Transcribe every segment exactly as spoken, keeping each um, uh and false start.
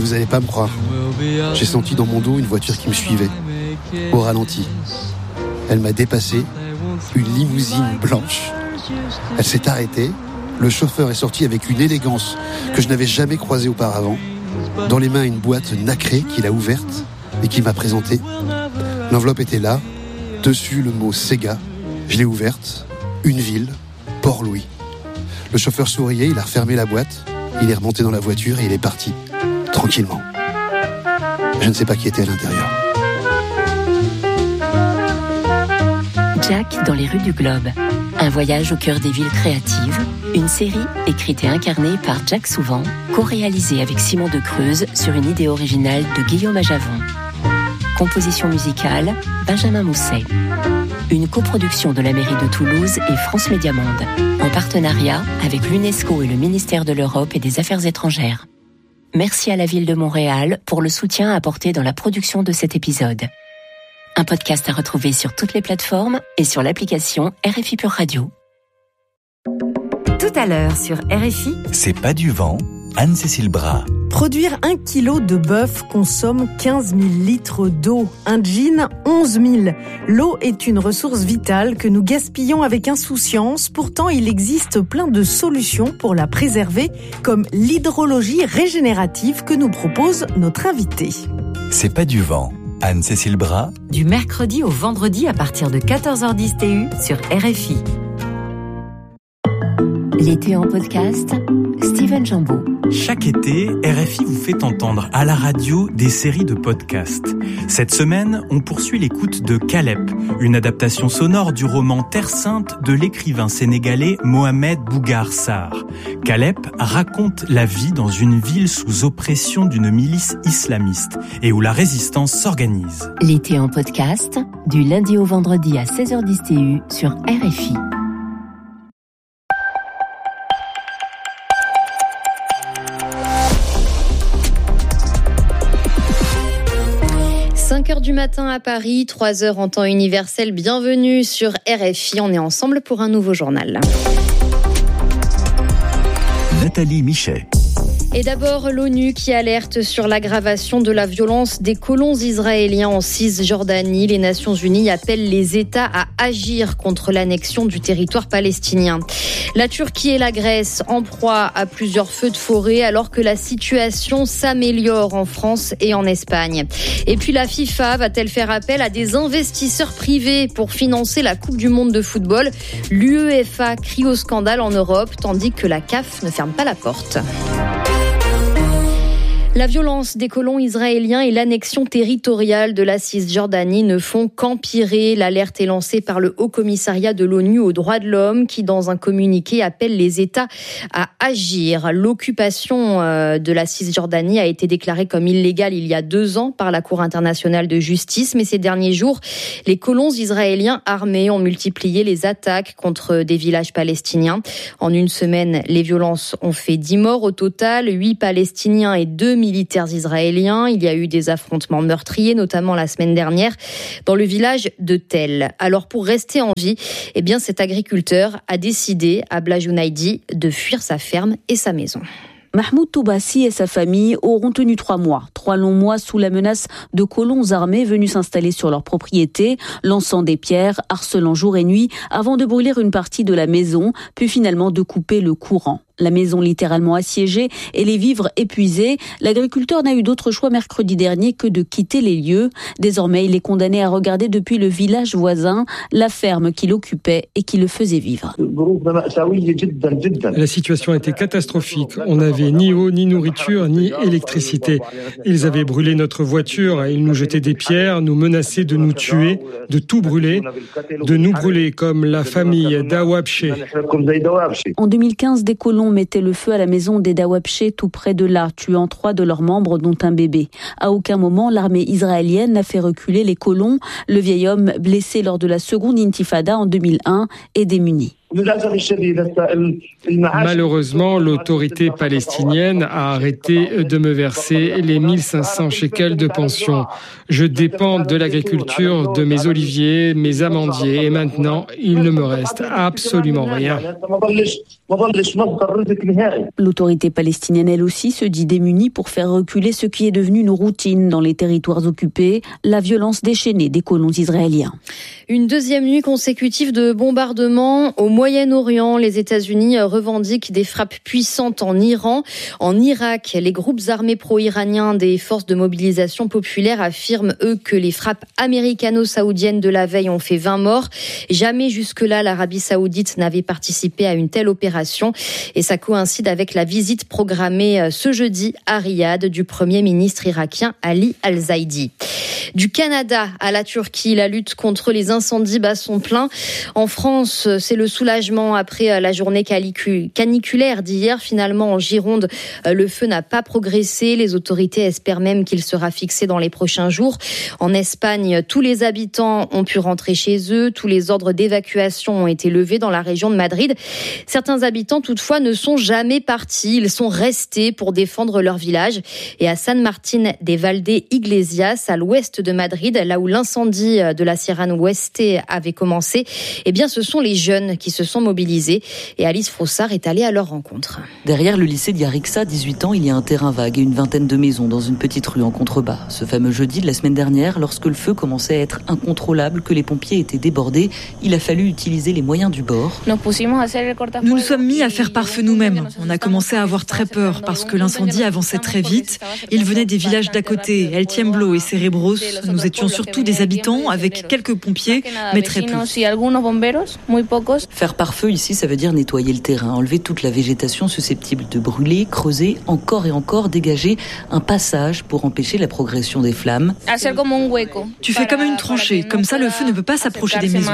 vous n'allez pas me croire. J'ai senti dans mon dos une voiture qui me suivait, au ralenti. Elle m'a dépassé, une limousine blanche. Elle s'est arrêtée, le chauffeur est sorti avec une élégance que je n'avais jamais croisée auparavant. Dans les mains, une boîte nacrée qu'il a ouverte et qu'il m'a présentée. L'enveloppe était là, dessus le mot Sega. Je l'ai ouverte, une ville, Port-Louis. Le chauffeur souriait, il a refermé la boîte, il est remonté dans la voiture et il est parti, tranquillement. Je ne sais pas qui était à l'intérieur. Jack dans les rues du Globe. Un voyage au cœur des villes créatives. Une série écrite et incarnée par Jack Souvent, co-réalisée avec Simon de Creuse sur une idée originale de Guillaume Ajavon. Composition musicale, Benjamin Mousset. Une coproduction de la mairie de Toulouse et France Média Monde, en partenariat avec l'UNESCO et le ministère de l'Europe et des Affaires étrangères. Merci à la ville de Montréal pour le soutien apporté dans la production de cet épisode. Un podcast à retrouver sur toutes les plateformes et sur l'application R F I Pure Radio. Tout à l'heure sur R F I, C'est pas du vent, Anne-Cécile Bras. Produire un kilo de bœuf consomme quinze mille litres d'eau. Un jean, onze mille. L'eau est une ressource vitale que nous gaspillons avec insouciance. Pourtant, il existe plein de solutions pour la préserver, comme l'hydrologie régénérative que nous propose notre invité. C'est pas du vent, Anne-Cécile Bras. du mercredi au vendredi à partir de quatorze heures dix T U sur R F I. L'été en podcast, Steven Jambeau. Chaque été, R F I vous fait entendre à la radio des séries de podcasts. Cette semaine, on poursuit l'écoute de Calep, une adaptation sonore du roman Terre Sainte de l'écrivain sénégalais Mohamed Bougar Sarr. Calep raconte la vie dans une ville sous oppression d'une milice islamiste et où la résistance s'organise. L'été en podcast, du lundi au vendredi à seize heures dix T U sur R F I. cinq heures du matin à Paris, trois heures en temps universel. Bienvenue sur R F I. On est ensemble pour un nouveau journal. Nathalie Michet. Et d'abord, l'ONU qui alerte sur l'aggravation de la violence des colons israéliens en Cisjordanie. Les Nations Unies appellent les États à agir contre l'annexion du territoire palestinien. La Turquie et la Grèce en proie à plusieurs feux de forêt alors que la situation s'améliore en France et en Espagne. Et puis la FIFA va-t-elle faire appel à des investisseurs privés pour financer la Coupe du Monde de football ? L'UEFA crie au scandale en Europe tandis que la C A F ne ferme pas la porte. La violence des colons israéliens et l'annexion territoriale de la Cisjordanie ne font qu'empirer. L'alerte est lancée par le Haut-Commissariat de l'ONU aux droits de l'homme qui, dans un communiqué, appelle les États à agir. L'occupation de la Cisjordanie a été déclarée comme illégale il y a deux ans par la Cour internationale de justice. Mais ces derniers jours, les colons israéliens armés ont multiplié les attaques contre des villages palestiniens. En une semaine, les violences ont fait dix morts au total, huit Palestiniens et deux militaires israéliens. Il y a eu des affrontements meurtriers, notamment la semaine dernière, dans le village de Tel. Alors, pour rester en vie, eh bien, cet agriculteur a décidé, à Blajounaïdi, de fuir sa ferme et sa maison. Mahmoud Toubassi et sa famille auront tenu trois mois. Trois longs mois sous la menace de colons armés venus s'installer sur leur propriété, lançant des pierres, harcelant jour et nuit, avant de brûler une partie de la maison, puis finalement de couper le courant. La maison littéralement assiégée et les vivres épuisés, l'agriculteur n'a eu d'autre choix mercredi dernier que de quitter les lieux. Désormais, il est condamné à regarder depuis le village voisin la ferme qu'il occupait et qui le faisait vivre. La situation était catastrophique. On n'avait ni eau, ni nourriture, ni électricité. Ils avaient brûlé notre voiture, ils nous jetaient des pierres, nous menaçaient de nous tuer, de tout brûler, de nous brûler comme la famille Dawabche. En deux mille quinze, des colons mettaient le feu à la maison des Dawabche tout près de là, tuant trois de leurs membres dont un bébé. À aucun moment, l'armée israélienne n'a fait reculer les colons. Le vieil homme, blessé lors de la seconde intifada en deux mille un, est démuni. Malheureusement, l'autorité palestinienne a arrêté de me verser les mille cinq cents shekels de pension. Je dépends de l'agriculture, de mes oliviers, mes amandiers, et maintenant, il ne me reste absolument rien. L'autorité palestinienne, elle aussi, se dit démunie pour faire reculer ce qui est devenu une routine dans les territoires occupés, la violence déchaînée des colons israéliens. Une deuxième nuit consécutive de bombardements au Moyen-Orient. Les États-Unis revendiquent des frappes puissantes en Iran. En Irak, les groupes armés pro-iraniens des forces de mobilisation populaire affirment, eux, que les frappes américano-saoudiennes de la veille ont fait vingt morts. Jamais jusque-là, l'Arabie saoudite n'avait participé à une telle opération. Et ça coïncide avec la visite programmée ce jeudi à Riyad du Premier ministre irakien Ali Al-Zaidi. Du Canada à la Turquie, la lutte contre les incendies bat son plein. En France, c'est le soulagement après la journée caniculaire d'hier. Finalement, en Gironde, le feu n'a pas progressé. Les autorités espèrent même qu'il sera fixé dans les prochains jours. En Espagne, tous les habitants ont pu rentrer chez eux. Tous les ordres d'évacuation ont été levés dans la région de Madrid. Certains habitants, toutefois, ne sont jamais partis. Ils sont restés pour défendre leur village. Et à San Martín de Valdeiglesias, à l'ouest de Madrid, là où l'incendie de la Sierra Oeste avait commencé, eh bien, ce sont les jeunes qui se sont mobilisés. Et Alice Froussard est allée à leur rencontre. Derrière le lycée d'Yarixa, dix-huit ans, il y a un terrain vague et une vingtaine de maisons dans une petite rue en contrebas. Ce fameux jeudi de la semaine dernière, lorsque le feu commençait à être incontrôlable, que les pompiers étaient débordés, il a fallu utiliser les moyens du bord. Nous nous sommes mis à faire pare-feu nous-mêmes. On a commencé à avoir très peur parce que l'incendie avançait très vite. Il venait des villages d'à côté, El Tiemblo et Cerebros. Nous étions surtout des habitants avec quelques pompiers, mais très peu. Faire pare-feu ici, ça veut dire nettoyer le terrain, enlever toute la végétation susceptible de brûler, creuser encore et encore, dégager un passage pour empêcher la progression des flammes. Tu fais comme une tranchée, comme ça le feu ne peut pas s'approcher des maisons.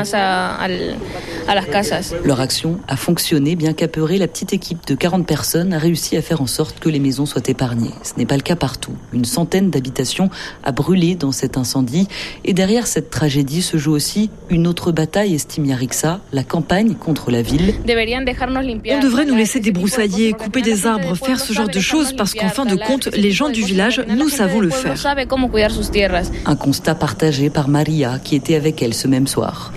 Leur action a fonctionné, bien qu'apeurée, la petite équipe de quarante personnes a réussi à faire en sorte que les maisons soient épargnées. Ce n'est pas le cas partout. Une centaine d'habitations a brûlé dans cet incendie. Et derrière cette tragédie se joue aussi une autre bataille, estime Yarixa, la campagne contre la ville. On devrait nous laisser débroussailler, couper des arbres, faire ce genre de choses parce qu'en fin de compte, les gens du village, nous savons le faire. Un constat partagé par Maria, qui était avec elle ce même soir.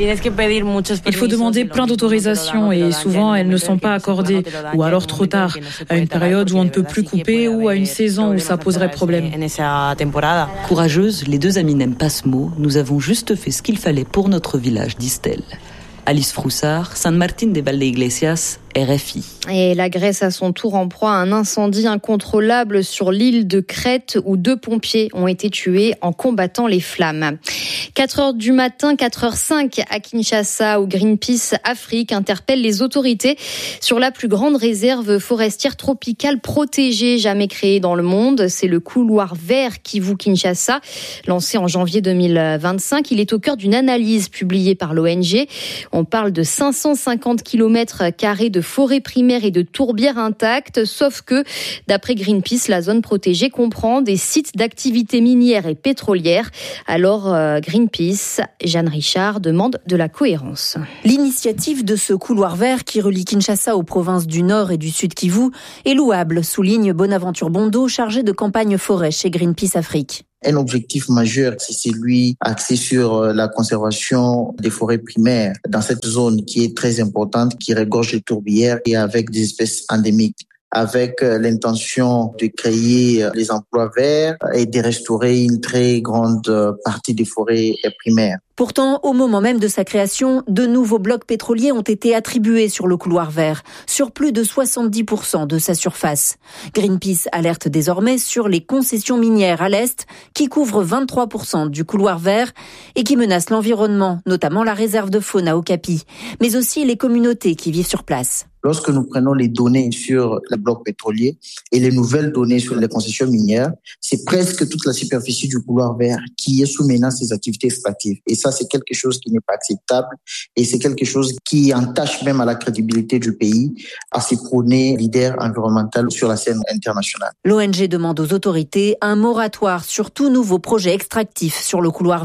Il faut demander plein d'autorisations et souvent elles ne sont pas accordées ou alors trop tard, à une période où on ne peut plus couper ou à une saison où ça poserait problème. Courageuse, les deux amies n'aiment pas ce mot. Nous avons juste fait ce qu'il fallait pour notre village, disent-elles. Alice Froussard, San Martín de Valdeiglesias, R F I. Et la Grèce à son tour en proie à un incendie incontrôlable sur l'île de Crète où deux pompiers ont été tués en combattant les flammes. quatre heures du matin, quatre heures cinq à Kinshasa où Greenpeace Afrique interpelle les autorités sur la plus grande réserve forestière tropicale protégée jamais créée dans le monde. C'est le couloir vert Kivu-Kinshasa, lancé en janvier deux mille vingt-cinq. Il est au cœur d'une analyse publiée par l'O N G. On parle de cinq cent cinquante kilomètres carrés de forêt primaire et de tourbières intactes, sauf que, d'après Greenpeace, la zone protégée comprend des sites d'activités minières et pétrolières. Alors, euh, Greenpeace, Jeanne Richard, demande de la cohérence. L'initiative de ce couloir vert qui relie Kinshasa aux provinces du Nord et du Sud Kivu est louable, souligne Bonaventure Bondo, chargé de campagne forêt chez Greenpeace Afrique. Un objectif majeur, c'est celui axé sur la conservation des forêts primaires dans cette zone qui est très importante, qui regorge de tourbières et avec des espèces endémiques, avec l'intention de créer les emplois verts et de restaurer une très grande partie des forêts primaires. Pourtant, au moment même de sa création, de nouveaux blocs pétroliers ont été attribués sur le couloir vert, sur plus de soixante-dix pour cent de sa surface. Greenpeace alerte désormais sur les concessions minières à l'est, qui couvrent vingt-trois pour cent du couloir vert et qui menacent l'environnement, notamment la réserve de faune à Okapi, mais aussi les communautés qui vivent sur place. Lorsque nous prenons les données sur les blocs pétroliers et les nouvelles données sur les concessions minières, c'est presque toute la superficie du couloir vert qui est sous menace des activités extractives. Et ça, c'est quelque chose qui n'est pas acceptable et c'est quelque chose qui entache même à la crédibilité du pays à se prôner leader environnemental sur la scène internationale. L'O N G demande aux autorités un moratoire sur tout nouveau projet extractif sur le couloir vert.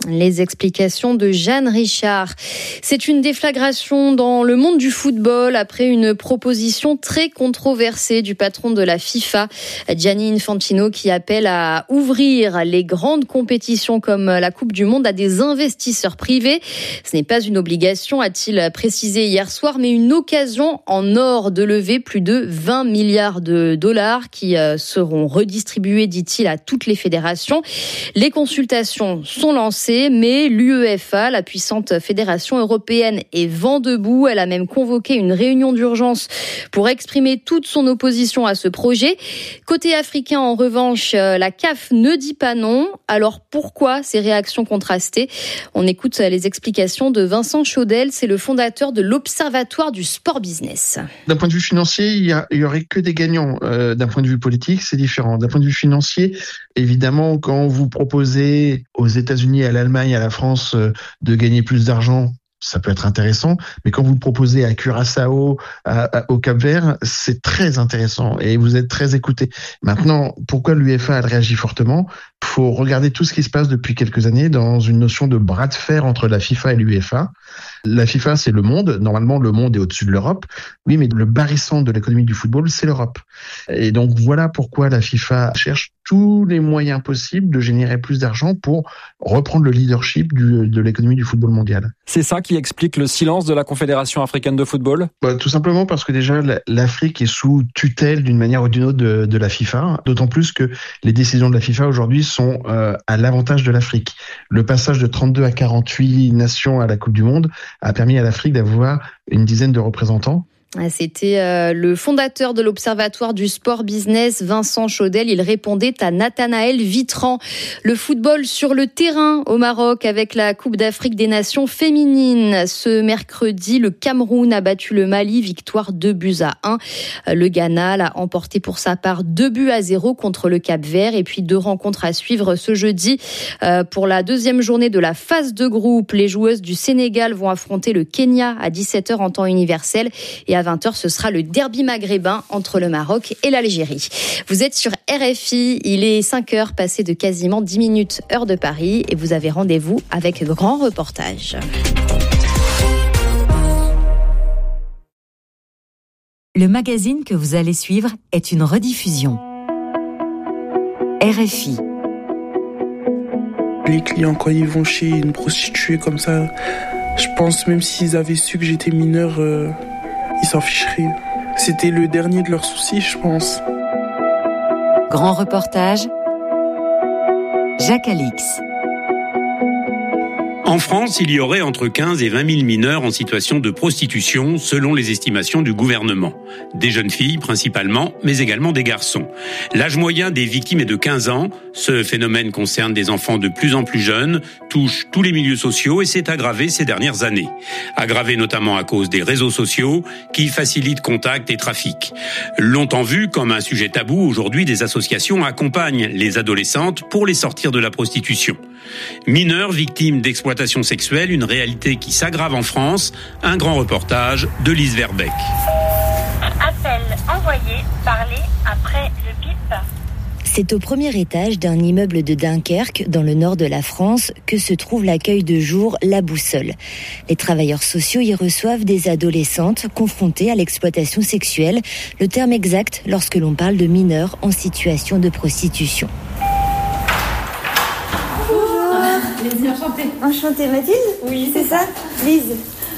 Les explications de Jeanne Richard. C'est une déflagration dans le monde du football après une proposition très controversée du patron de la FIFA, Gianni Infantino, qui appelle à ouvrir les grandes compétitions comme la Coupe du Monde à des investisseurs privés. Ce n'est pas une obligation, a-t-il précisé hier soir, mais une occasion en or de lever plus de vingt milliards de dollars qui seront redistribués, dit-il, à toutes les fédérations. Les consultations sont lancées, mais l'UEFA, la puissante fédération européenne, est vent debout. Elle a même convoqué une réunion d'urgence pour exprimer toute son opposition à ce projet. Côté africain, en revanche, la C A F ne dit pas non. Alors pourquoi ces réactions contrastées ? On écoute les explications de Vincent Chaudel, c'est le fondateur de l'Observatoire du sport business. D'un point de vue financier, il y, a, il y aurait que des gagnants. Euh, d'un point de vue politique, c'est différent. D'un point de vue financier, évidemment, quand vous proposez aux États-Unis, à l'Allemagne, à la France euh, de gagner plus d'argent, ça peut être intéressant, mais quand vous le proposez à Curaçao, à, à, au Cap-Vert, c'est très intéressant et vous êtes très écouté. Maintenant, pourquoi l'UEFA elle réagit fortement ? Il faut regarder tout ce qui se passe depuis quelques années dans une notion de bras de fer entre la FIFA et l'UEFA. La FIFA, c'est le monde. Normalement, le monde est au-dessus de l'Europe. Oui, mais le barycentre de l'économie du football, c'est l'Europe. Et donc, voilà pourquoi la FIFA cherche tous les moyens possibles de générer plus d'argent pour reprendre le leadership du, de l'économie du football mondial. C'est ça qui explique le silence de la Confédération africaine de football ? Bah, tout simplement parce que déjà, l'Afrique est sous tutelle d'une manière ou d'une autre de, de la FIFA. D'autant plus que les décisions de la FIFA aujourd'hui sont euh, à l'avantage de l'Afrique. Le passage de trente-deux à quarante-huit nations à la Coupe du Monde a permis à l'Afrique d'avoir une dizaine de représentants. C'était euh, le fondateur de l'Observatoire du sport business, Vincent Chaudel. Il répondait à Nathanaël Vitran. Le football sur le terrain au Maroc avec la Coupe d'Afrique des Nations féminines. Ce mercredi, le Cameroun a battu le Mali, victoire deux buts à un. Le Ghana l'a emporté pour sa part deux buts à zéro contre le Cap-Vert. Et puis deux rencontres à suivre ce jeudi. Euh, pour la deuxième journée de la phase de groupe, les joueuses du Sénégal vont affronter le Kenya à dix-sept heures en temps universel. Et à vingt heures, ce sera le derby maghrébin entre le Maroc et l'Algérie. Vous êtes sur R F I, il est cinq heures passées de quasiment dix minutes heure de Paris et vous avez rendez-vous avec grand reportage. Le magazine que vous allez suivre est une rediffusion. R F I. Les clients, quand ils vont chez une prostituée comme ça, je pense même s'ils avaient su que j'étais mineur, euh, ils s'en ficheraient. C'était le dernier de leurs soucis, je pense. Grand reportage, Jacques Alix. En France, il y aurait entre quinze et vingt mille mineurs en situation de prostitution, selon les estimations du gouvernement. Des jeunes filles principalement, mais également des garçons. L'âge moyen des victimes est de quinze ans. Ce phénomène concerne des enfants de plus en plus jeunes, touche tous les milieux sociaux et s'est aggravé ces dernières années. Aggravé notamment à cause des réseaux sociaux qui facilitent contacts et trafics. Longtemps vu comme un sujet tabou, aujourd'hui des associations accompagnent les adolescentes pour les sortir de la prostitution. Mineurs victimes d'exploitation sexuelle, une réalité qui s'aggrave en France. Un grand reportage de Lise Verbeck. Appel envoyé, parlez après le bip. C'est au premier étage d'un immeuble de Dunkerque, dans le nord de la France, que se trouve l'accueil de jour La Boussole. Les travailleurs sociaux y reçoivent des adolescentes confrontées à l'exploitation sexuelle, le terme exact lorsque l'on parle de mineurs en situation de prostitution. Enchantée. Enchantée, Mathilde ? Oui, c'est ça, Lise.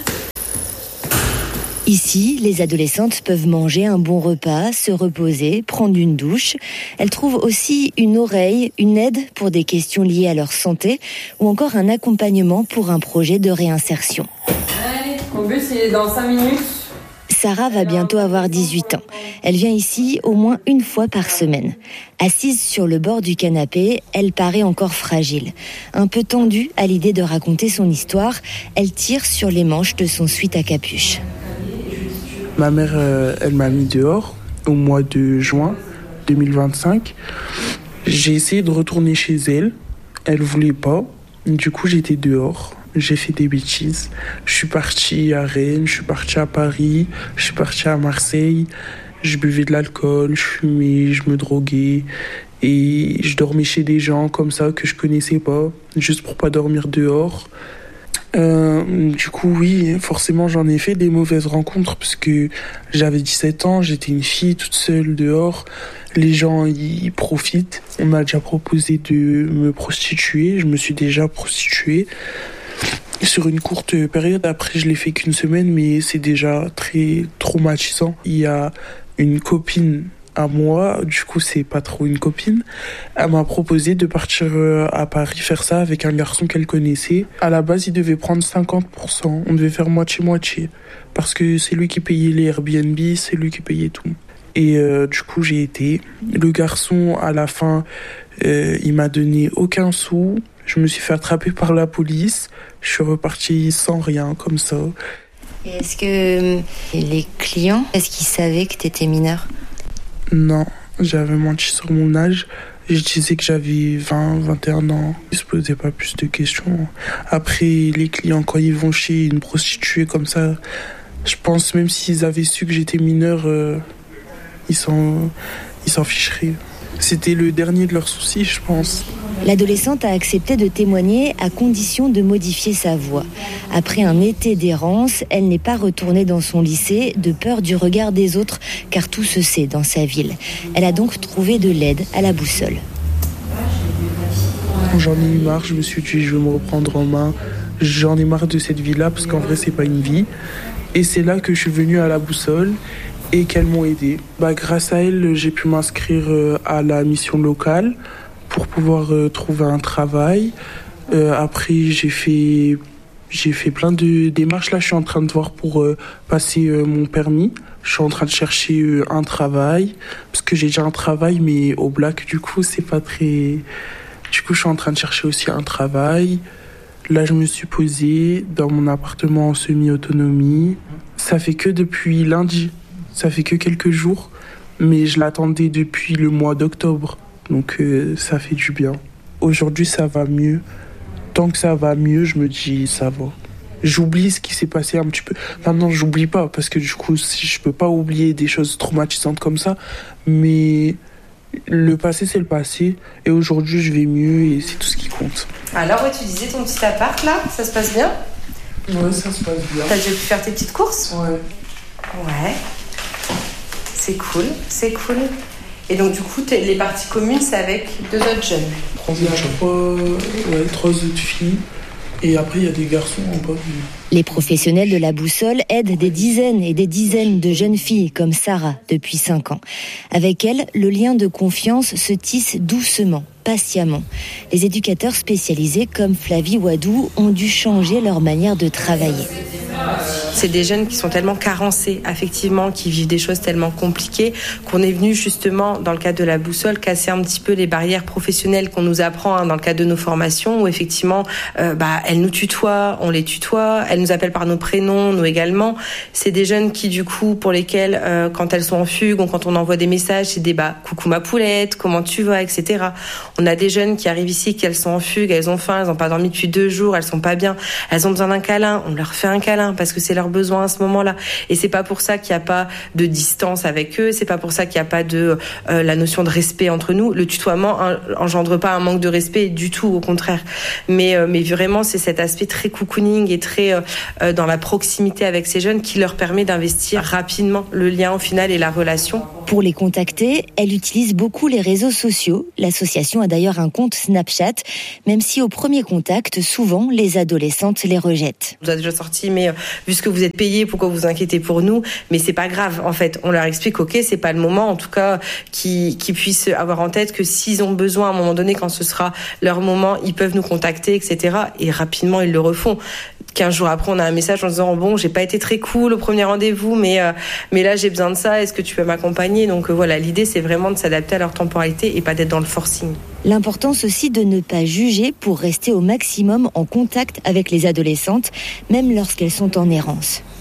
Ici, les adolescentes peuvent manger un bon repas, se reposer, prendre une douche. Elles trouvent aussi une oreille, une aide pour des questions liées à leur santé ou encore un accompagnement pour un projet de réinsertion. Allez, mon bus il est dans cinq minutes. Sarah va bientôt avoir dix-huit ans. Elle vient ici au moins une fois par semaine. Assise sur le bord du canapé, elle paraît encore fragile. Un peu tendue à l'idée de raconter son histoire, elle tire sur les manches de son sweat à capuche. Ma mère, euh, elle m'a mis dehors au mois de juin deux mille vingt-cinq. J'ai essayé de retourner chez elle. Elle voulait pas. Du coup, j'étais dehors. J'ai fait des bêtises. Je suis parti à Rennes, je suis parti à Paris, je suis parti à Marseille. Je buvais de l'alcool, je fumais, je me droguais. Et je dormais chez des gens comme ça que je connaissais pas, juste pour pas dormir dehors. Euh, du coup, oui, forcément, j'en ai fait des mauvaises rencontres parce que j'avais dix-sept ans, j'étais une fille toute seule dehors. Les gens, ils profitent. On m'a déjà proposé de me prostituer. Je me suis déjà prostituée sur une courte période. Après, je l'ai fait qu'une semaine, mais c'est déjà très traumatisant. Il y a une copine à moi, du coup c'est pas trop une copine, elle m'a proposé de partir à Paris faire ça avec un garçon qu'elle connaissait. À la base il devait prendre cinquante pour cent, on devait faire moitié-moitié, parce que c'est lui qui payait les Airbnb, c'est lui qui payait tout. Et euh, du coup j'ai été. Le garçon à la fin, euh, il m'a donné aucun sou, je me suis fait attraper par la police, je suis reparti sans rien comme ça. Et est-ce que les clients, est-ce qu'ils savaient que t'étais mineur ? Non, j'avais menti sur mon âge. Je disais que j'avais vingt, vingt et un ans. Ils se posaient pas plus de questions. Après, les clients, quand ils vont chez une prostituée comme ça, je pense même s'ils avaient su que j'étais mineur, euh, ils s'en, ils s'en ficheraient. C'était le dernier de leurs soucis, je pense. L'adolescente a accepté de témoigner à condition de modifier sa voix. Après un été d'errance, elle n'est pas retournée dans son lycée de peur du regard des autres, car tout se sait dans sa ville. Elle a donc trouvé de l'aide à la boussole. J'en ai eu marre, je me suis dit je vais me reprendre en main. J'en ai marre de cette vie-là, parce qu'en vrai c'est pas une vie. Et c'est là que je suis venue à la boussole et qu'elles m'ont aidé. Bah, grâce à elles, j'ai pu m'inscrire à la mission locale pour pouvoir euh, trouver un travail. Euh, après, j'ai fait, j'ai fait plein de démarches. Là, je suis en train de voir pour euh, passer euh, mon permis. Je suis en train de chercher euh, un travail, parce que j'ai déjà un travail, mais au black, du coup, c'est pas très... Du coup, je suis en train de chercher aussi un travail. Là, je me suis posée dans mon appartement en semi-autonomie. Ça fait que depuis lundi. Ça fait que quelques jours. Mais je l'attendais depuis le mois d'octobre. Donc euh, ça fait du bien. Aujourd'hui ça va mieux. Tant que ça va mieux, je me dis ça va. J'oublie ce qui s'est passé un petit peu. Enfin non, j'oublie pas, parce que du coup je peux pas oublier des choses traumatisantes comme ça. Mais le passé c'est le passé. Et aujourd'hui je vais mieux et c'est tout ce qui compte. Alors ouais, tu disais ton petit appart là, ça se passe bien ? Ouais, ça se passe bien. T'as déjà pu faire tes petites courses ? Ouais. Ouais. C'est cool, c'est cool. Et donc, du coup, les parties communes, c'est avec deux autres jeunes. Il y a trois, ouais, trois autres filles. Et après, il y a des garçons en bas. Les professionnels de la boussole aident des dizaines et des dizaines de jeunes filles comme Sarah depuis cinq ans. Avec elle, le lien de confiance se tisse doucement, patiemment. Les éducateurs spécialisés comme Flavie Wadou ont dû changer leur manière de travailler. C'est des jeunes qui sont tellement carencés affectivement, qui vivent des choses tellement compliquées, qu'on est venu justement, dans le cadre de la boussole, casser un petit peu les barrières professionnelles qu'on nous apprend hein, dans le cadre de nos formations, où effectivement, euh, bah, elles nous tutoient, on les tutoie, elles nous appellent par nos prénoms, nous également. C'est des jeunes qui, du coup, pour lesquels, euh, quand elles sont en fugue ou quand on envoie des messages, c'est des bah, coucou ma poulette, comment tu vas, et cetera. On a des jeunes qui arrivent ici, qu'elles sont en fugue, elles ont faim, elles n'ont pas dormi depuis deux jours, elles sont pas bien, elles ont besoin d'un câlin, on leur fait un câlin parce que c'est leur besoin à ce moment-là. Et c'est pas pour ça qu'il n'y a pas de distance avec eux, c'est pas pour ça qu'il n'y a pas de euh, la notion de respect entre nous. Le tutoiement engendre pas un manque de respect du tout, au contraire. Mais euh, mais vraiment, c'est cet aspect très cocooning et très euh, dans la proximité avec ces jeunes qui leur permet d'investir rapidement le lien au final et la relation. Pour les contacter, elle utilise beaucoup les réseaux sociaux. L'association a d'ailleurs un compte Snapchat, même si au premier contact, souvent, les adolescentes les rejettent. On vous a déjà sorti, mais euh, vu ce que vous êtes payés, pourquoi vous inquiétez pour nous ? Mais c'est pas grave, en fait. On leur explique, ok, c'est pas le moment, en tout cas, qu'ils, qu'ils puissent avoir en tête que s'ils ont besoin, à un moment donné, quand ce sera leur moment, ils peuvent nous contacter, et cetera. Et rapidement, ils le refont. quinze jours après, on a un message en disant bon, j'ai pas été très cool au premier rendez-vous, mais euh, mais là j'ai besoin de ça. Est-ce que tu peux m'accompagner ? Donc euh, voilà, l'idée c'est vraiment de s'adapter à leur temporalité et pas d'être dans le forcing. L'importance aussi de ne pas juger pour rester au maximum en contact avec les adolescentes, même lorsqu'elles sont en errance.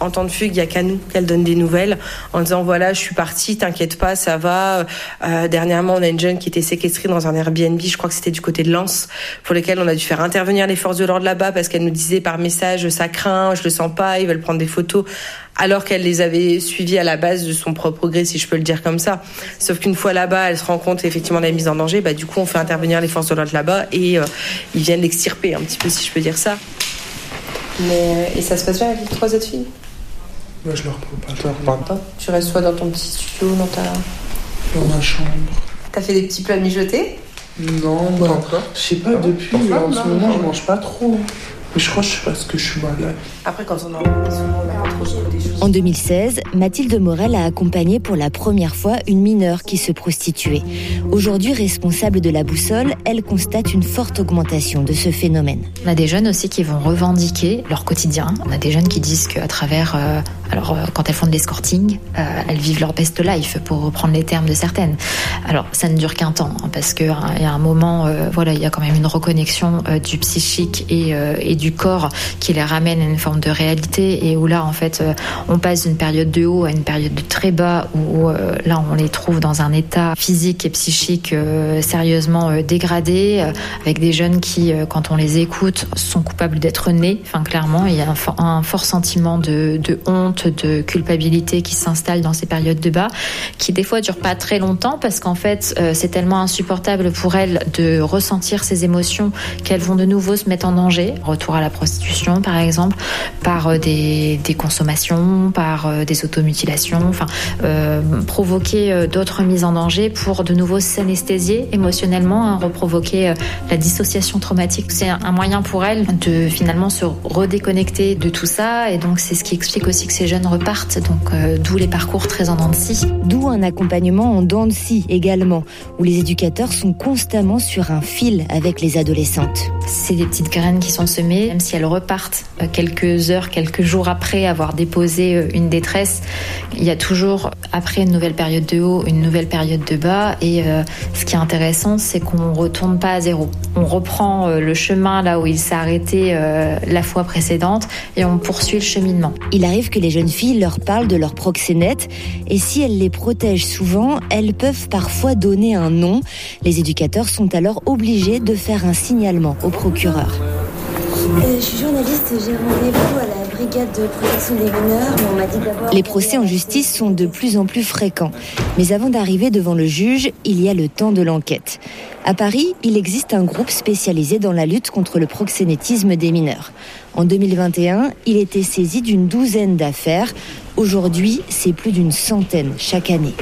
en temps de fugue, il y a qu'à nous qu'elle donne des nouvelles en disant voilà, je suis partie, t'inquiète pas, ça va. Euh, dernièrement, on a une jeune qui était séquestrée dans un Airbnb, je crois que c'était du côté de Lens, pour lesquels on a dû faire intervenir les forces de l'ordre là-bas parce qu'elle nous disait par message ça craint, je le sens pas, ils veulent prendre des photos, alors qu'elle les avait suivis à la base de son propre gré, si je peux le dire comme ça. Sauf qu'une fois là-bas, elle se rend compte effectivement de la mise en danger, bah du coup on fait intervenir les forces de l'ordre là-bas et euh, ils viennent l'extirper un petit peu, si je peux dire ça. Mais, et ça se passe bien avec les trois autres filles? Moi, je leur prends pas. Tu restes soit dans ton petit studio, dans ta... Dans ma chambre. T'as fait des petits plats mijotés? Non, bah encore. Je sais pas, depuis, en ce moment, je mange pas trop. Mais je crois que c'est parce que je suis malade. Après, quand on a on a trop des choses. En deux mille seize, Mathilde Morel a accompagné pour la première fois une mineure qui se prostituait. Aujourd'hui responsable de la Boussole, elle constate une forte augmentation de ce phénomène. On a des jeunes aussi qui vont revendiquer leur quotidien. On a des jeunes qui disent qu'à travers, euh, alors euh, quand elles font de l'escorting, euh, elles vivent leur best life, pour reprendre les termes de certaines. Alors ça ne dure qu'un temps, hein, parce qu'il hein, y a un moment, euh, voilà, il y a quand même une reconnexion euh, du psychique et, euh, et du corps qui les ramène à une forme de réalité, et où là en fait euh, on passe d'une période de haut à une période de très bas, où euh, là on les trouve dans un état physique et psychique euh, sérieusement euh, dégradé, euh, avec des jeunes qui euh, quand on les écoute sont coupables d'être nés. Enfin clairement il y a un, for- un fort sentiment de, de honte, de culpabilité qui s'installe dans ces périodes de bas, qui des fois durent pas très longtemps, parce qu'en fait euh, c'est tellement insupportable pour elles de ressentir ces émotions qu'elles vont de nouveau se mettre en danger. Retour à la prostitution par exemple, par euh, des, des consommations, par euh, des automutilations, enfin euh, provoquer euh, d'autres mises en danger pour de nouveau s'anesthésier émotionnellement, hein, reprovoquer euh, la dissociation traumatique. C'est un, un moyen pour elles de finalement se redéconnecter de tout ça, et donc c'est ce qui explique aussi que ces jeunes repartent, donc euh, d'où les parcours très en dents de scie. D'où un accompagnement en dents de scie également, où les éducateurs sont constamment sur un fil avec les adolescentes. C'est des petites graines qui sont semées, même si elles repartent quelques heures, quelques jours après avoir déposé une détresse, il y a toujours, après une nouvelle période de haut, une nouvelle période de bas, et euh, ce qui est intéressant, c'est qu'on ne retourne pas à zéro. On reprend euh, le chemin là où il s'est arrêté euh, la fois précédente, et on poursuit le cheminement. Il arrive que les jeunes filles leur parlent de leurs proxénètes, et si elles les protègent souvent, elles peuvent parfois donner un nom. Les éducateurs sont alors obligés de faire un signalement au procureur. Euh, je suis journaliste, j'ai rendez-vous à la brigade de protection des mineurs, mais on m'a dit d'abord... Les procès en justice sont de plus en plus fréquents. Mais avant d'arriver devant le juge, il y a le temps de l'enquête. À Paris, il existe un groupe spécialisé dans la lutte contre le proxénétisme des mineurs. En deux mille vingt et un, il était saisi d'une douzaine d'affaires. Aujourd'hui, c'est plus d'une centaine chaque année.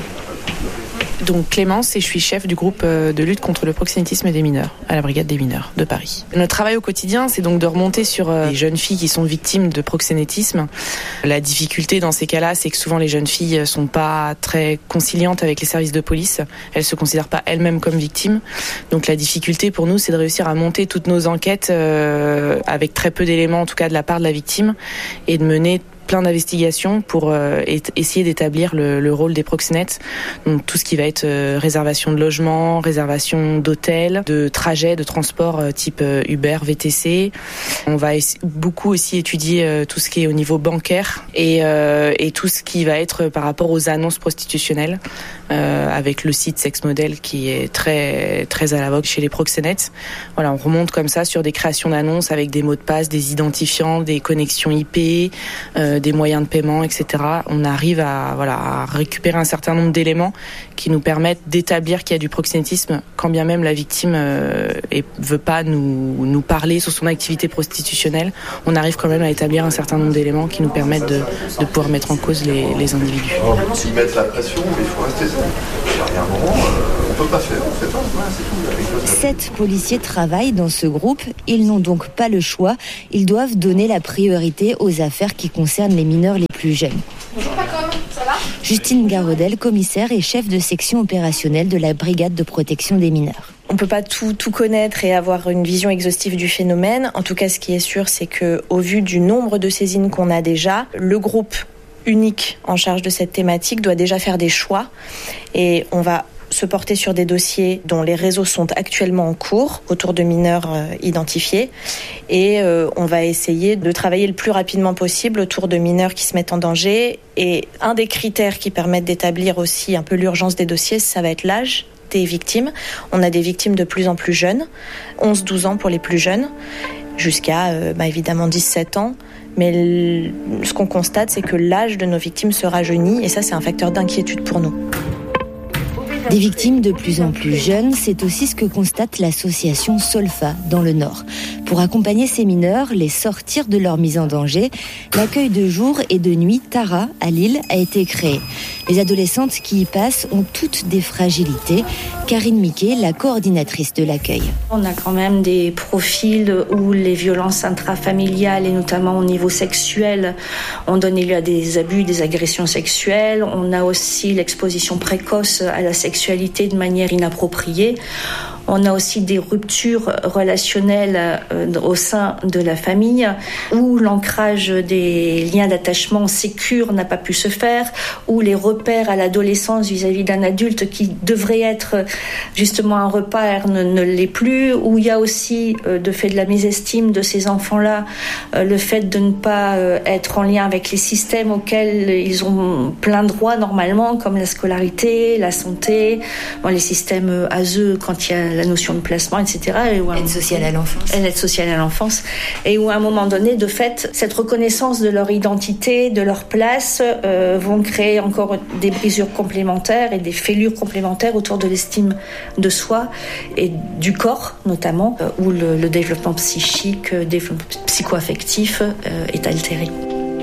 Donc Clémence, et je suis chef du groupe de lutte contre le proxénétisme des mineurs à la brigade des mineurs de Paris. Notre travail au quotidien, c'est donc de remonter sur les jeunes filles qui sont victimes de proxénétisme. La difficulté dans ces cas-là, c'est que souvent les jeunes filles sont pas très conciliantes avec les services de police. Elles se considèrent pas elles-mêmes comme victimes. Donc la difficulté pour nous, c'est de réussir à monter toutes nos enquêtes euh, avec très peu d'éléments, en tout cas de la part de la victime, et de mener plein d'investigations pour euh, et- essayer d'établir le, le rôle des proxénètes. Donc tout ce qui va être euh, réservation de logement, réservation d'hôtels, de trajets, de transport euh, type euh, Uber, V T C. On va es- beaucoup aussi étudier euh, tout ce qui est au niveau bancaire, et, euh, et tout ce qui va être par rapport aux annonces prostitutionnelles, euh, avec le site Sex Model qui est très très à la vogue chez les proxénètes. Voilà, on remonte comme ça sur des créations d'annonces avec des mots de passe, des identifiants, des connexions I P, euh, des moyens de paiement, et cetera. On arrive à, voilà, à récupérer un certain nombre d'éléments qui nous permettent d'établir qu'il y a du proxénétisme, quand bien même la victime euh, et veut pas nous, nous parler sur son activité prostitutionnelle. On arrive quand même à établir un certain nombre d'éléments qui nous permettent de, de pouvoir mettre en cause les, les individus. S'ils mettent la pression, il faut rester ça. Il y a un moment, euh, on peut pas faire, on fait pas, voilà, c'est tout. Sept policiers travaillent dans ce groupe. Ils n'ont donc pas le choix. Ils doivent donner la priorité aux affaires qui concernent les mineurs les plus jeunes. Bonjour Pacom, ça va? Justine Garodel, commissaire et chef de section opérationnelle de la brigade de protection des mineurs. On peut pas tout, tout connaître et avoir une vision exhaustive du phénomène. En tout cas, ce qui est sûr, c'est que, au vu du nombre de saisines qu'on a déjà, le groupe unique en charge de cette thématique doit déjà faire des choix, et on va se porter sur des dossiers dont les réseaux sont actuellement en cours autour de mineurs euh, identifiés et euh, on va essayer de travailler le plus rapidement possible autour de mineurs qui se mettent en danger. Et un des critères qui permettent d'établir aussi un peu l'urgence des dossiers, ça va être l'âge des victimes. On a des victimes de plus en plus jeunes, onze douze ans pour les plus jeunes, jusqu'à euh, bah, évidemment dix-sept ans. Mais l- ce qu'on constate, c'est que l'âge de nos victimes se rajeunit et ça, c'est un facteur d'inquiétude pour nous. Des victimes de plus en plus jeunes, c'est aussi ce que constate l'association Solfa dans le Nord. Pour accompagner ces mineurs, les sortir de leur mise en danger, l'accueil de jour et de nuit Tara à Lille a été créé. Les adolescentes qui y passent ont toutes des fragilités. Karine Miquet, la coordinatrice de l'accueil. On a quand même des profils où les violences intrafamiliales et notamment au niveau sexuel ont donné lieu à des abus, des agressions sexuelles. On a aussi l'exposition précoce à la sexualité de manière inappropriée. On a aussi des ruptures relationnelles au sein de la famille où l'ancrage des liens d'attachement sécure n'a pas pu se faire, où les repères à l'adolescence vis-à-vis d'un adulte qui devrait être justement un repère ne, ne l'est plus, où il y a aussi, de fait de la mésestime de ces enfants-là, le fait de ne pas être en lien avec les systèmes auxquels ils ont plein droit normalement, comme la scolarité, la santé, bon, les systèmes A S E quand il y a la notion de placement, et cetera. Et Aide sociale à l'enfance. L'aide sociale à l'enfance. Et où à un moment donné, de fait, cette reconnaissance de leur identité, de leur place, euh, vont créer encore des brisures complémentaires et des fêlures complémentaires autour de l'estime de soi et du corps, notamment, euh, où le, le développement psychique, le développement psycho-affectif euh, est altéré. Je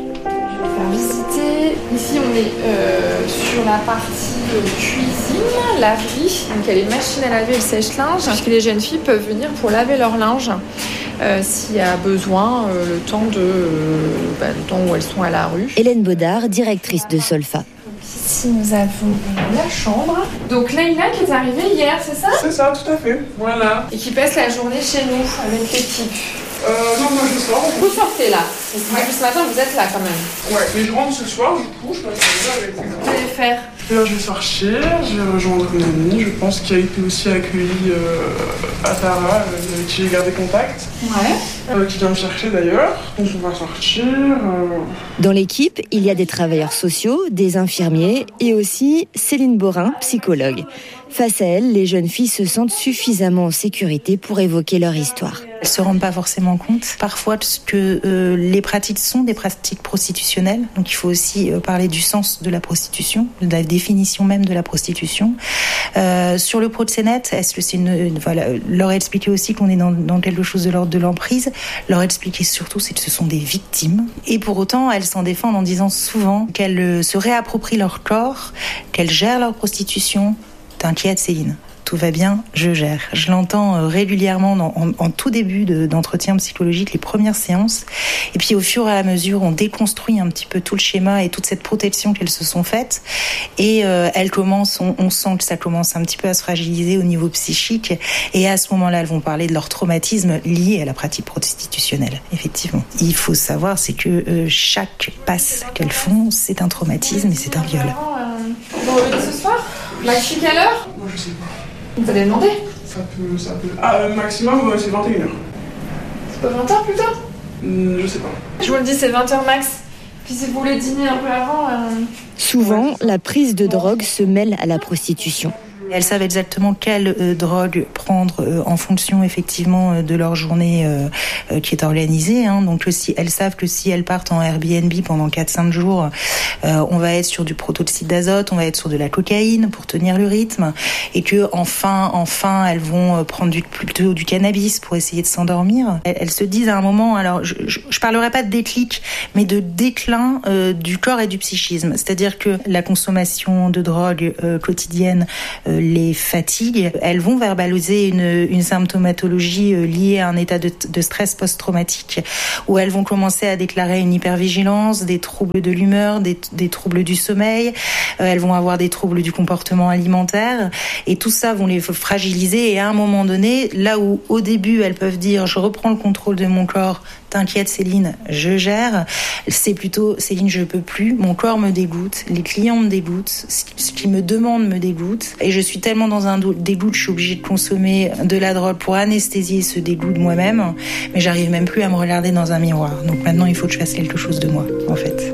vais faire visiter. Ici, on est euh, sur la partie cuisine, laverie. Donc il y a les machines à laver et le sèche-linge, puisque les jeunes filles peuvent venir pour laver leur linge euh, s'il y a besoin, euh, le temps de, euh, bah, le temps où elles sont à la rue. Hélène Baudard, directrice de Solfa. Ici nous avons la chambre. Donc Leïla qui est arrivée hier, c'est ça ? C'est ça, tout à fait. Voilà. Et qui passe la journée chez nous avec l'équipe. Euh, non, moi je sors. Vous sortez là. Ouais. Depuis ce matin, vous êtes là quand même. Ouais, mais je rentre ce soir, du coup, je passe là avec vous. Vous allez faire ? Là, je vais sortir, je vais rejoindre une amie, je pense qu'il a été aussi accueilli euh, à Tara, euh, avec qui j'ai gardé contact. Ouais. Euh, qui vient me chercher d'ailleurs, donc on va sortir. Euh... Dans l'équipe, il y a des travailleurs sociaux, des infirmiers et aussi Céline Borin, psychologue. Face à elle, les jeunes filles se sentent suffisamment en sécurité pour évoquer leur histoire. Elles ne se rendent pas forcément compte parfois que euh, les pratiques sont des pratiques prostitutionnelles. Donc il faut aussi euh, parler du sens de la prostitution, de la définition même de la prostitution. Euh, sur le proxénète, est-ce que c'est une, une, voilà, leur expliquer aussi qu'on est dans, dans quelque chose de l'ordre de l'emprise. Leur expliquer surtout c'est que ce sont des victimes. Et pour autant, elles s'en défendent en disant souvent qu'elles euh, se réapproprient leur corps, qu'elles gèrent leur prostitution. T'inquiète Céline, tout va bien, je gère. Je l'entends régulièrement en, en, en tout début de, d'entretien psychologique, les premières séances. Et puis au fur et à mesure, on déconstruit un petit peu tout le schéma et toute cette protection qu'elles se sont faites. Et euh, elles commencent, on, on sent que ça commence un petit peu à se fragiliser au niveau psychique. Et à ce moment-là, elles vont parler de leur traumatisme lié à la pratique prostitutionnelle. Effectivement. Il faut savoir, c'est que euh, chaque passe qu'elles font, c'est un traumatisme et c'est un viol. Vous revenez ce soir ? Maxi, quelle heure ? Moi, je sais pas. Vous allez demander ? Ça peut, ça peut. Ah, euh, maximum, euh, c'est vingt et une heures. C'est pas vingt heures plus tard ? mmh, Je sais pas. Je vous le dis, c'est vingt heures max. Puis si vous voulez dîner un peu avant... Euh... Souvent, la prise de drogue se mêle à la prostitution. Elles savent exactement quelle euh, drogue prendre euh, en fonction effectivement euh, de leur journée euh, euh, qui est organisée. Hein. Donc si elles savent que si elles partent en Airbnb pendant quatre cinq jours, euh, on va être sur du protoxyde d'azote, on va être sur de la cocaïne pour tenir le rythme, et que enfin, enfin, elles vont prendre du, plutôt du cannabis pour essayer de s'endormir. Elles, elles se disent à un moment, alors je, je, je parlerai pas de déclic, mais de déclin euh, du corps et du psychisme. C'est-à-dire que la consommation de drogue euh, quotidienne euh, les fatigue, elles vont verbaliser une, une symptomatologie liée à un état de, de stress post-traumatique, où elles vont commencer à déclarer une hypervigilance, des troubles de l'humeur, des, des troubles du sommeil, elles vont avoir des troubles du comportement alimentaire, et tout ça vont les fragiliser. Et à un moment donné, là où au début elles peuvent dire je reprends le contrôle de mon corps, t'inquiète Céline, je gère. C'est plutôt Céline, je peux plus, mon corps me dégoûte, les clients me dégoûtent, ce qu'ils me demandent me dégoûte. Et je suis tellement dans un dégoût que je suis obligée de consommer de la drogue pour anesthésier ce dégoût de moi-même. Mais j'arrive même plus à me regarder dans un miroir. Donc maintenant, il faut que je fasse quelque chose de moi, en fait.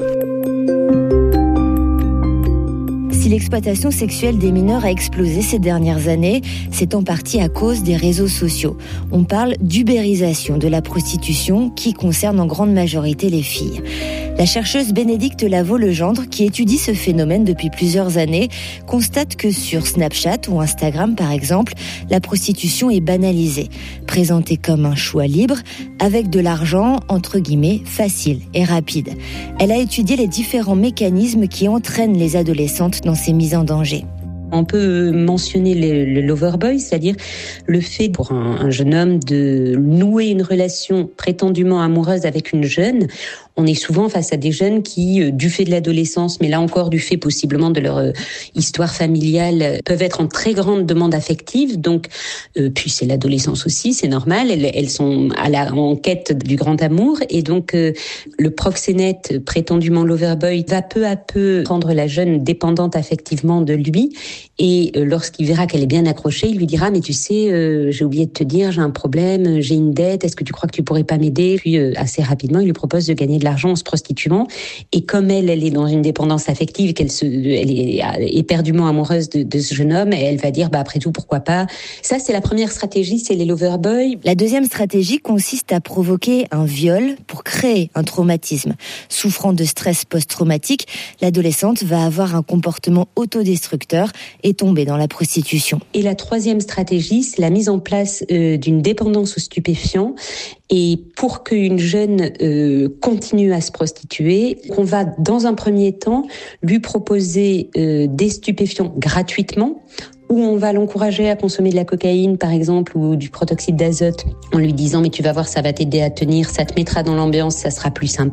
Si l'exploitation sexuelle des mineurs a explosé ces dernières années, c'est en partie à cause des réseaux sociaux. On parle d'ubérisation de la prostitution qui concerne en grande majorité les filles. La chercheuse Bénédicte Lavaux-Legendre, qui étudie ce phénomène depuis plusieurs années, constate que sur Snapchat ou Instagram, par exemple, la prostitution est banalisée, présentée comme un choix libre, avec de l'argent, entre guillemets, facile et rapide. Elle a étudié les différents mécanismes qui entraînent les adolescentes dans ces mises en danger. On peut mentionner le, le loverboy, c'est-à-dire le fait pour un, un jeune homme de nouer une relation prétendument amoureuse avec une jeune. On est souvent face à des jeunes qui, du fait de l'adolescence, mais là encore du fait possiblement de leur euh, histoire familiale, peuvent être en très grande demande affective. Donc, euh, puis c'est l'adolescence aussi, c'est normal. Elles, elles sont à la, en quête du grand amour, et donc euh, le proxénète, prétendument loverboy, va peu à peu rendre la jeune dépendante affectivement de lui. Et euh, lorsqu'il verra qu'elle est bien accrochée, il lui dira: mais tu sais, euh, j'ai oublié de te dire, j'ai un problème, j'ai une dette. Est-ce que tu crois que tu pourrais pas m'aider? Puis euh, assez rapidement, il lui propose de gagner de l'argent en se prostituant. Et comme elle, elle est dans une dépendance affective, qu'elle se, elle est éperdument amoureuse de, de ce jeune homme, et elle va dire, bah après tout, pourquoi pas. Ça, c'est la première stratégie, c'est les loverboys. La deuxième stratégie consiste à provoquer un viol pour créer un traumatisme. Souffrant de stress post-traumatique, l'adolescente va avoir un comportement autodestructeur et tomber dans la prostitution. Et la troisième stratégie, c'est la mise en place euh, d'une dépendance aux stupéfiants. Et pour qu'une jeune euh, continue à se prostituer, on va dans un premier temps lui proposer euh, des stupéfiants gratuitement, où on va l'encourager à consommer de la cocaïne, par exemple, ou du protoxyde d'azote, en lui disant « mais tu vas voir, ça va t'aider à tenir, ça te mettra dans l'ambiance, ça sera plus sympa ».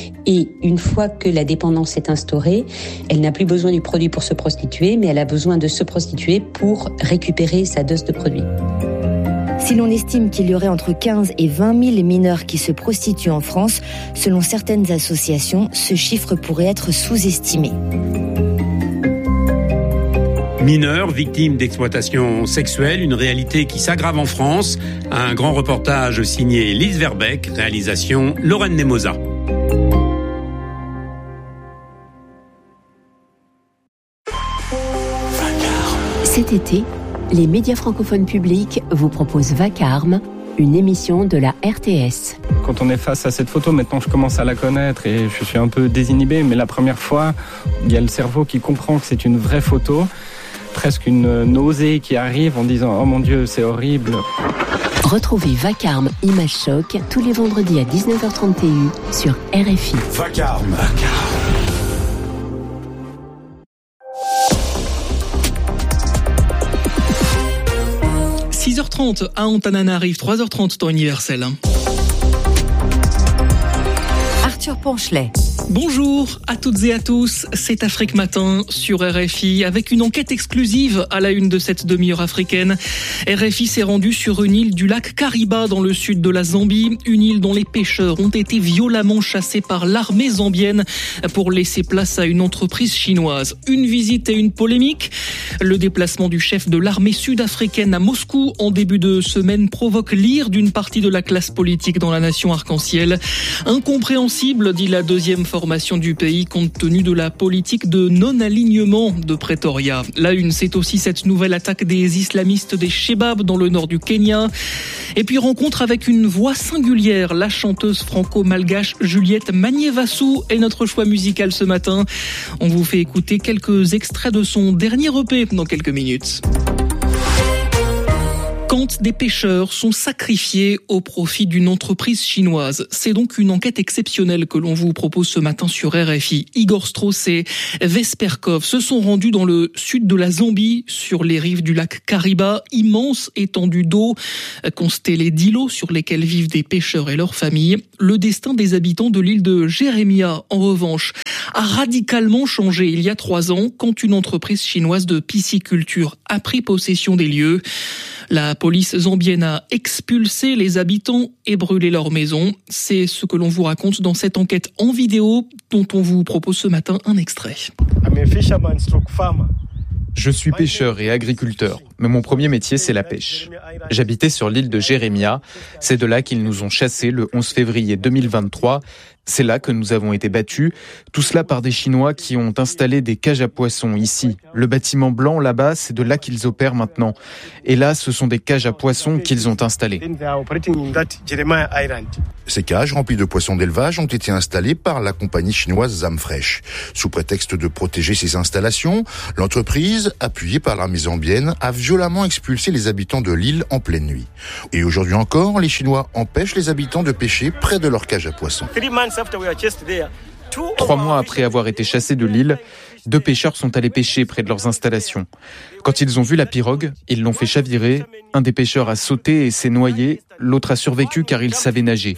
Et une fois que la dépendance est instaurée, elle n'a plus besoin du produit pour se prostituer, mais elle a besoin de se prostituer pour récupérer sa dose de produit. Si l'on estime qu'il y aurait entre quinze et vingt mille mineurs qui se prostituent en France, selon certaines associations, ce chiffre pourrait être sous-estimé. Mineurs victimes d'exploitation sexuelle, une réalité qui s'aggrave en France. Un grand reportage signé Lise Verbeck, réalisation Lorraine Nemosa. Cet été, les médias francophones publics vous proposent Vacarme, une émission de la R T S. Quand on est face à cette photo, maintenant je commence à la connaître et je suis un peu désinhibé, mais la première fois, il y a le cerveau qui comprend que c'est une vraie photo, presque une nausée qui arrive en disant « Oh mon Dieu, c'est horrible ». Retrouvez Vacarme Image Choc tous les vendredis à dix-neuf heures trente sur R F I. Vacarme. Vacarme. six heures trente à Antananarive, trois heures trente temps universel. Arthur Ponchelet. Bonjour à toutes et à tous, c'est Afrique Matin sur R F I avec une enquête exclusive à la une de cette demi-heure africaine. R F I s'est rendu sur une île du lac Kariba dans le sud de la Zambie, une île dont les pêcheurs ont été violemment chassés par l'armée zambienne pour laisser place à une entreprise chinoise. Une visite et une polémique. Le déplacement du chef de l'armée sud-africaine à Moscou en début de semaine provoque l'ire d'une partie de la classe politique dans la nation arc-en-ciel. Incompréhensible, dit la deuxième formation du pays compte tenu de la politique de non-alignement de Pretoria. La une, c'est aussi cette nouvelle attaque des islamistes des Chebab dans le nord du Kenya. Et puis rencontre avec une voix singulière, la chanteuse franco-malgache Juliette Magnévassou est notre choix musical ce matin. On vous fait écouter quelques extraits de son dernier E P dans quelques minutes. Quand des pêcheurs sont sacrifiés au profit d'une entreprise chinoise. C'est donc une enquête exceptionnelle que l'on vous propose ce matin sur R F I. Igor Strauss et Vesperkov se sont rendus dans le sud de la Zambie, sur les rives du lac Kariba, immense étendue d'eau, constellée d'îlots sur lesquels vivent des pêcheurs et leurs familles. Le destin des habitants de l'île de Jérémia, en revanche, a radicalement changé il y a trois ans quand une entreprise chinoise de pisciculture a pris possession des lieux. La police zambienne a expulsé les habitants et brûlé leurs maisons. C'est ce que l'on vous raconte dans cette enquête en vidéo dont on vous propose ce matin un extrait. Je suis pêcheur et agriculteur, mais mon premier métier, c'est la pêche. J'habitais sur l'île de Jérémia. C'est de là qu'ils nous ont chassés le onze février deux mille vingt-trois. C'est là que nous avons été battus. Tout cela par des Chinois qui ont installé des cages à poissons ici. Le bâtiment blanc là-bas, c'est de là qu'ils opèrent maintenant. Et là, ce sont des cages à poissons qu'ils ont installées. Ces cages remplies de poissons d'élevage ont été installées par la compagnie chinoise Zamfresh. Sous prétexte de protéger ces installations, l'entreprise, appuyée par l'armée zambienne, a violemment expulsé les habitants de l'île en pleine nuit. Et aujourd'hui encore, les Chinois empêchent les habitants de pêcher près de leurs cages à poissons. Trois mois après avoir été chassés de l'île, deux pêcheurs sont allés pêcher près de leurs installations. Quand ils ont vu la pirogue, ils l'ont fait chavirer. Un des pêcheurs a sauté et s'est noyé. L'autre a survécu car il savait nager.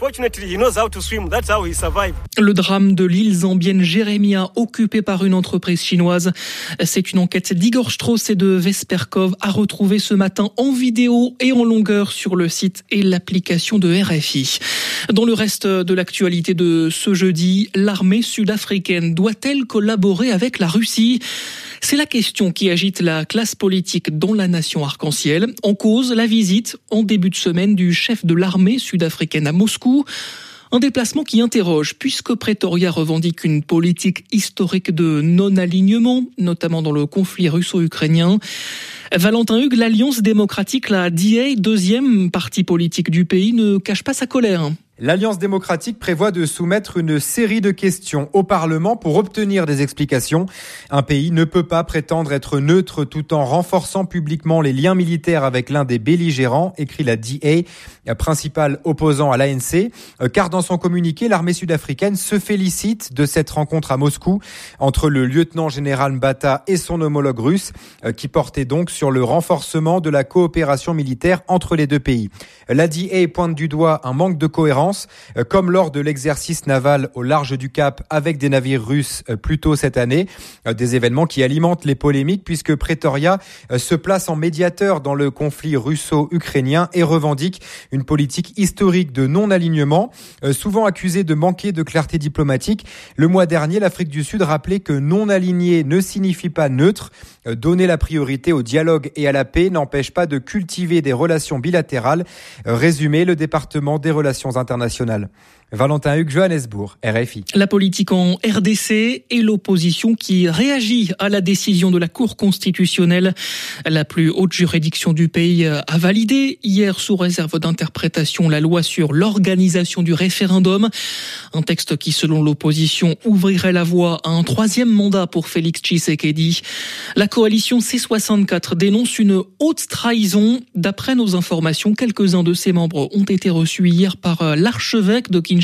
Le drame de l'île zambienne Jérémia, occupée par une entreprise chinoise. C'est une enquête d'Igor Strauss et de Vesperkov à retrouver ce matin en vidéo et en longueur sur le site et l'application de R F I. Dans le reste de l'actualité de ce jeudi, l'armée sud-africaine doit-elle collaborer avec la Russie ? C'est la question qui agite la classe politique dans la nation arc-en-ciel. En cause, la visite en début de semaine du chef de l'armée sud-africaine à Moscou. Un déplacement qui interroge, puisque Pretoria revendique une politique historique de non-alignement, notamment dans le conflit russo-ukrainien. Valentin Hugues, l'Alliance démocratique, la D A, deuxième parti politique du pays, ne cache pas sa colère. L'Alliance démocratique prévoit de soumettre une série de questions au Parlement pour obtenir des explications. Un pays ne peut pas prétendre être neutre tout en renforçant publiquement les liens militaires avec l'un des belligérants, écrit la D A, principal opposant à l'A N C. Car dans son communiqué, l'armée sud-africaine se félicite de cette rencontre à Moscou entre le lieutenant-général Mbata et son homologue russe, qui portait donc sur le renforcement de la coopération militaire entre les deux pays. La D A pointe du doigt un manque de cohérence, comme lors de l'exercice naval au large du Cap avec des navires russes plus tôt cette année. Des événements qui alimentent les polémiques puisque Pretoria se place en médiateur dans le conflit russo-ukrainien et revendique une politique historique de non-alignement, souvent accusée de manquer de clarté diplomatique. Le mois dernier, l'Afrique du Sud rappelait que non-aligné ne signifie pas neutre. Donner la priorité au dialogue et à la paix n'empêche pas de cultiver des relations bilatérales. Résumé, le département des relations internationales. Valentin Hugues, Johannesburg, R F I. La politique en R D C et l'opposition qui réagit à la décision de la Cour constitutionnelle. La plus haute juridiction du pays a validé hier sous réserve d'interprétation la loi sur l'organisation du référendum. Un texte qui, selon l'opposition, ouvrirait la voie à un troisième mandat pour Félix Tshisekedi. La coalition C soixante-quatre dénonce une haute trahison. D'après nos informations, quelques-uns de ses membres ont été reçus hier par l'archevêque de Kinshasa.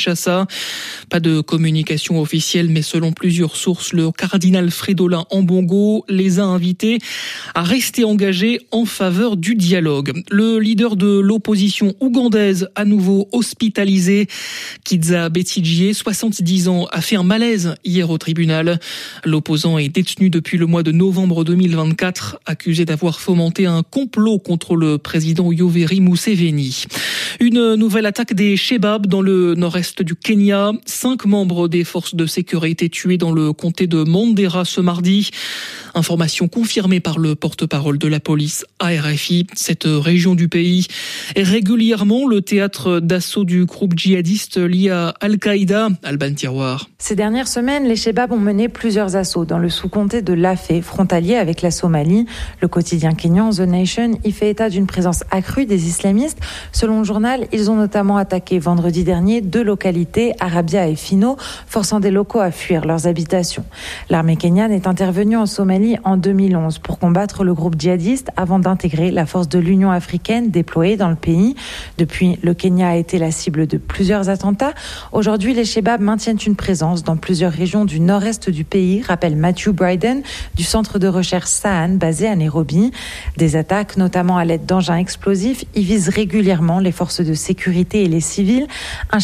Pas de communication officielle, mais selon plusieurs sources, le cardinal Fridolin Ambongo les a invités à rester engagés en faveur du dialogue. Le leader de l'opposition ougandaise, à nouveau hospitalisé, Kizza Besigye, soixante-dix ans, a fait un malaise hier au tribunal. L'opposant est détenu depuis le mois de novembre deux mille vingt-quatre, accusé d'avoir fomenté un complot contre le président Yoweri Museveni. Une nouvelle attaque des Shebab dans le nord-est du Kenya. Cinq membres des forces de sécurité tués dans le comté de Mandera ce mardi. Information confirmée par le porte-parole de la police à R F I. Cette région du pays est régulièrement le théâtre d'assaut du groupe djihadiste lié à Al-Qaïda. Alban Tiroir. Ces dernières semaines, les Shebab ont mené plusieurs assauts dans le sous-comté de Lafé, frontalier avec la Somalie. Le quotidien kényan The Nation y fait état d'une présence accrue des islamistes. Selon le journal, ils ont notamment attaqué vendredi dernier deux localités, Arabia et Fino, forçant des locaux à fuir leurs habitations. L'armée kenyane est intervenue en Somalie en deux mille onze pour combattre le groupe djihadiste avant d'intégrer la force de l'Union africaine déployée dans le pays. Depuis, le Kenya a été la cible de plusieurs attentats. Aujourd'hui, les Shebab maintiennent une présence dans plusieurs régions du nord-est du pays, rappelle Matthew Bryden du centre de recherche Sahan basé à Nairobi. Des attaques, notamment à l'aide d'engins explosifs, y visent régulièrement les forces de sécurité et les civils. Un chef administratif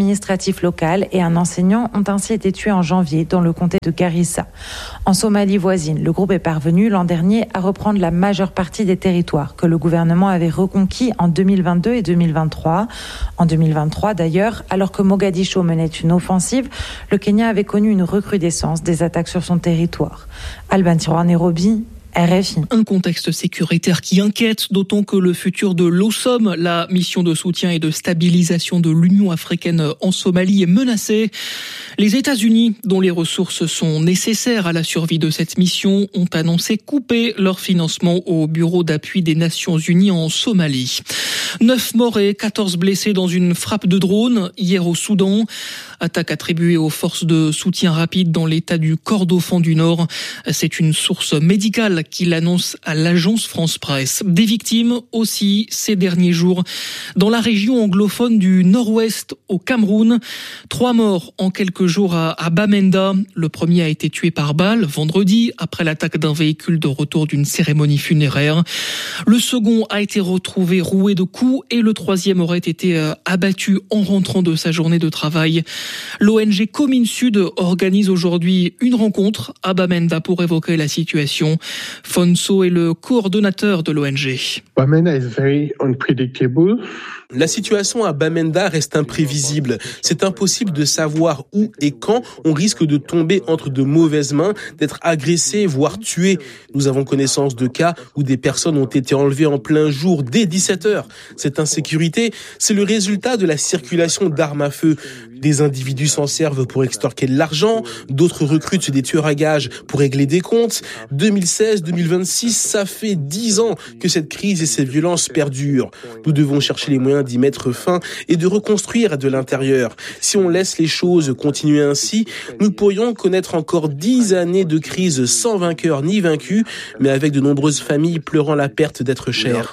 administratif local et un enseignant ont ainsi été tués en janvier dans le comté de Garissa. En Somalie voisine, le groupe est parvenu l'an dernier à reprendre la majeure partie des territoires que le gouvernement avait reconquis en deux mille vingt-deux et deux mille vingt-trois. En deux mille vingt-trois d'ailleurs, alors que Mogadiscio menait une offensive, le Kenya avait connu une recrudescence des attaques sur son territoire. Alban Tiroir Nairobi, R F I. Un contexte sécuritaire qui inquiète, d'autant que le futur de l'OSOM, la mission de soutien et de stabilisation de l'Union africaine en Somalie, est menacé. Les États-Unis, dont les ressources sont nécessaires à la survie de cette mission, ont annoncé couper leur financement au Bureau d'appui des Nations Unies en Somalie. Neuf morts et quatorze blessés dans une frappe de drone hier au Soudan. Attaque attribuée aux forces de soutien rapide dans l'état du Kordofan du Nord. C'est une source médicale qui l'annonce à l'agence France Presse. Des victimes aussi ces derniers jours dans la région anglophone du Nord-Ouest au Cameroun. Trois morts en quelques jours à, à Bamenda. Le premier a été tué par balle vendredi après l'attaque d'un véhicule de retour d'une cérémonie funéraire. Le second a été retrouvé roué de coups et le troisième aurait été euh, abattu en rentrant de sa journée de travail. L'O N G Comines Sud organise aujourd'hui une rencontre à Bamenda pour évoquer la situation. Fonso est le coordonnateur de l'O N G. Bamenda is very unpredictable. La situation à Bamenda reste imprévisible. C'est impossible de savoir où et quand on risque de tomber entre de mauvaises mains, d'être agressé, voire tué. Nous avons connaissance de cas où des personnes ont été enlevées en plein jour dès dix-sept heures. Cette insécurité, c'est le résultat de la circulation d'armes à feu. Des individus s'en servent pour extorquer de l'argent, d'autres recrutent des tueurs à gages pour régler des comptes. deux mille seize deux mille vingt-six, ça fait dix ans que cette crise et ces violences perdurent. Nous devons chercher les moyens d'y mettre fin et de reconstruire de l'intérieur. Si on laisse les choses continuer ainsi, nous pourrions connaître encore dix années de crise sans vainqueur ni vaincu, mais avec de nombreuses familles pleurant la perte d'être chères.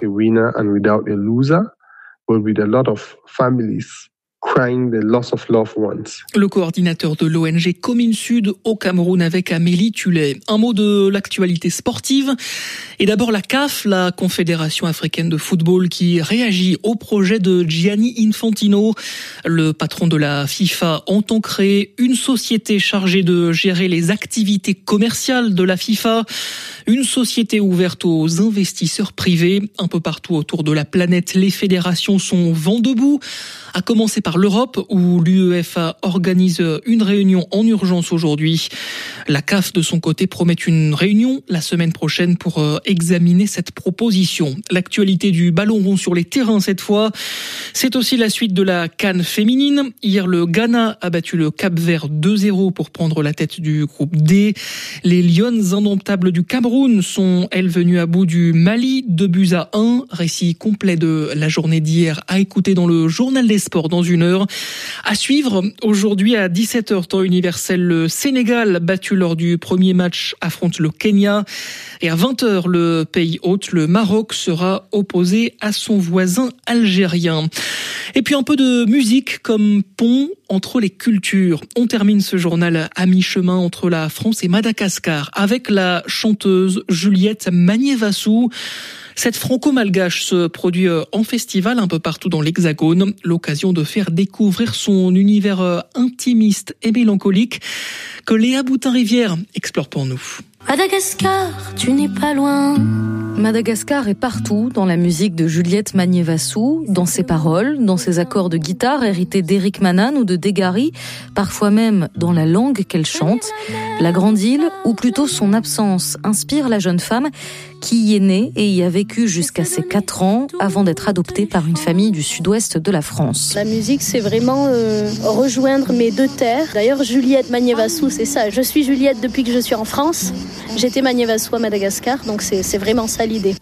Crying the loss of loved ones. Le coordinateur de l'O N G Comines Sud au Cameroun avec Amélie Tullet. Un mot de l'actualité sportive. Et d'abord la C A F, la Confédération africaine de football, qui réagit au projet de Gianni Infantino. Le patron de la FIFA entend créer une société chargée de gérer les activités commerciales de la FIFA. Une société ouverte aux investisseurs privés. Un peu partout autour de la planète, les fédérations sont vent debout. À commencer par l'Europe, où l'U E F A organise une réunion en urgence aujourd'hui. La C A F, de son côté, promet une réunion la semaine prochaine pour examiner cette proposition. L'actualité du ballon rond sur les terrains cette fois, c'est aussi la suite de la CAN féminine. Hier, le Ghana a battu le Cap-Vert deux zéro pour prendre la tête du groupe D. Les Lionnes indomptables du Cameroun sont, elles, venues à bout du Mali, deux buts à un. Récit complet de la journée d'hier à écouter dans le journal des sports dans une heure. À suivre, aujourd'hui à dix-sept heures, temps universel, le Sénégal, battu lors du premier match, affronte le Kenya. Et à vingt heures, le pays hôte, le Maroc, sera opposé à son voisin algérien. Et puis un peu de musique comme pont entre les cultures. On termine ce journal à mi-chemin entre la France et Madagascar avec la chanteuse Juliette Magnévassou. Cette franco-malgache se produit en festival un peu partout dans l'Hexagone. L'occasion de faire découvrir son univers intimiste et mélancolique que Léa Boutin-Rivière explore pour nous. Madagascar, tu n'es pas loin. Madagascar est partout dans la musique de Juliette Magnévassou, dans ses paroles, dans ses accords de guitare hérités d'Eric Manan ou de Degari, parfois même dans la langue qu'elle chante. La grande île, ou plutôt son absence, inspire la jeune femme qui y est née et y a vécu jusqu'à ses quatre ans avant d'être adoptée par une famille du sud-ouest de la France. La musique, c'est vraiment euh, rejoindre mes deux terres. D'ailleurs, Juliette Magnévassou, c'est ça. Je suis Juliette depuis que je suis en France. J'étais Magnévassou à Madagascar, donc c'est, c'est vraiment ça l'idée.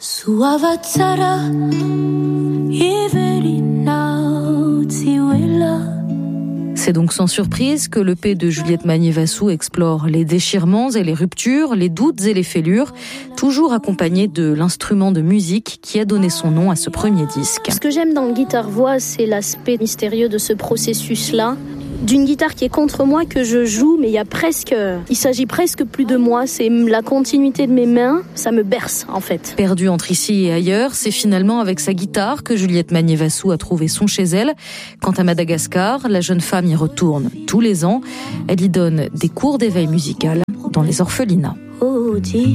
C'est donc sans surprise que l'E P de Juliette Magnévassou explore les déchirements et les ruptures, les doutes et les fêlures, toujours accompagné de l'instrument de musique qui a donné son nom à ce premier disque. Ce que j'aime dans le guitare-voix, c'est l'aspect mystérieux de ce processus-là. d'une guitare qui est contre moi que je joue, mais il y a presque, il s'agit presque plus de moi, c'est la continuité de mes mains, ça me berce en fait. Perdue entre ici et ailleurs, c'est finalement avec sa guitare que Juliette Magnévassou a trouvé son chez elle. Quant à Madagascar, la jeune femme y retourne tous les ans. Elle y donne des cours d'éveil musical dans les orphelinats. Oh, dis.